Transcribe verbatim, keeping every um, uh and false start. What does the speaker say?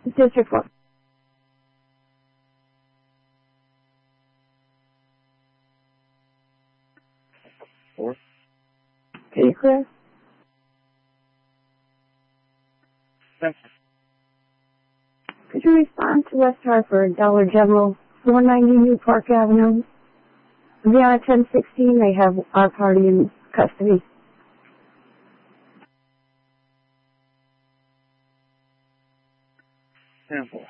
District four. Four. Okay, clear. Thanks. Could you respond to West Hartford, Dollar General, four ninety New Park Avenue? Vienna ten sixteen, they have our party in custody. Sample.